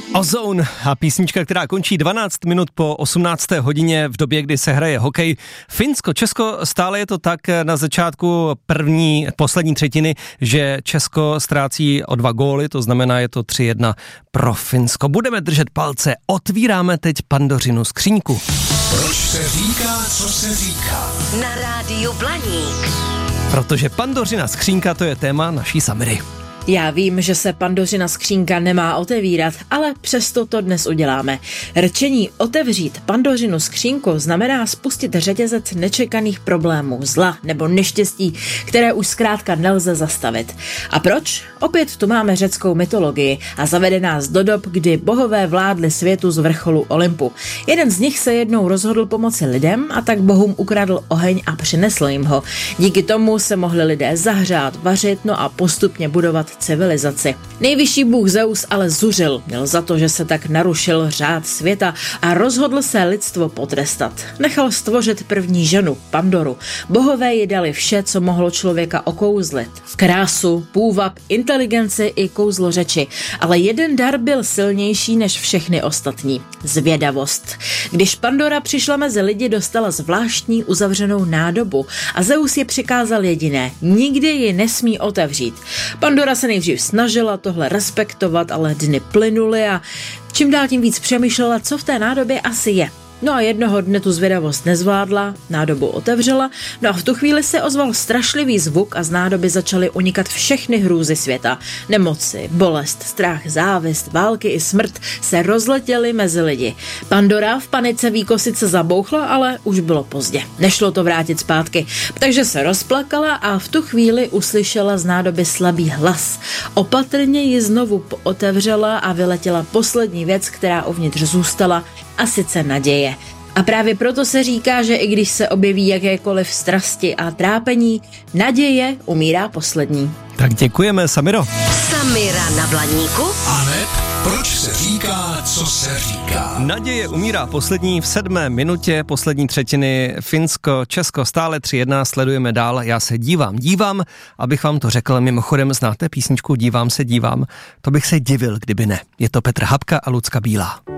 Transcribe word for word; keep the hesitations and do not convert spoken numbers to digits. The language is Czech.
Ozone a písnička, která končí dvanáct minut po osmnácté hodině v době, kdy se hraje hokej. Finsko, Česko, stále je to tak na začátku první, poslední třetiny, že Česko ztrácí o dva góly, to znamená, je to tři jedna pro Finsko. Budeme držet palce, otvíráme teď Pandořinu skříňku. Proč se říká, co se říká? Na rádiu Blaník. Protože Pandořina skřínka, to je téma naší Samiry. Já vím, že se Pandořina skřínka nemá otevírat, ale přesto to dnes uděláme. Rčení otevřít Pandořinu skřínku znamená spustit řetězec nečekaných problémů, zla nebo neštěstí, které už zkrátka nelze zastavit. A proč? Opět tu máme řeckou mytologii a zavede nás do dob, kdy bohové vládli světu z vrcholu Olympu. Jeden z nich se jednou rozhodl pomoci lidem a tak bohům ukradl oheň a přinesl jim ho. Díky tomu se mohli lidé zahřát, vařit, no a postupně budovat civilizaci. Nejvyšší bůh Zeus ale zuřil, měl za to, že se tak narušil řád světa a rozhodl se lidstvo potrestat. Nechal stvořit první ženu, Pandoru. Bohové jí dali vše, co mohlo člověka okouzlit. Krásu, půvab, inteligenci i kouzlo řeči. Ale jeden dar byl silnější než všechny ostatní. Zvědavost. Když Pandora přišla mezi lidi, dostala zvláštní uzavřenou nádobu a Zeus je přikázal jediné. Nikdy ji nesmí otevřít. Pandora se nejdřív snažila tohle respektovat, ale dny plynuly a čím dál tím víc přemýšlela, co v té nádobě asi je. No a jednoho dne tu zvědavost nezvládla, nádobu otevřela, no a v tu chvíli se ozval strašlivý zvuk a z nádoby začaly unikat všechny hrůzy světa. Nemoci, bolest, strach, závist, války i smrt se rozletěly mezi lidi. Pandora v panice výkosice zabouchla, ale už bylo pozdě. Nešlo to vrátit zpátky, takže se rozplakala a v tu chvíli uslyšela z nádoby slabý hlas. Opatrně ji znovu otevřela a vyletěla poslední věc, která uvnitř zůstala, a sice naděje. A právě proto se říká, že i když se objeví jakékoliv strasti a trápení, naděje umírá poslední. Tak děkujeme, Samiro. Samira na Blaníku. Aneb, proč se říká, co se říká? Naděje umírá poslední v sedmé minutě, poslední třetiny Finsko, Česko stále tři jedna, sledujeme dál. Já se dívám, dívám, abych vám to řekl, mimochodem znáte písničku Dívám se, dívám, to bych se divil, kdyby ne. Je to Petr Habka a Lucka Bílá.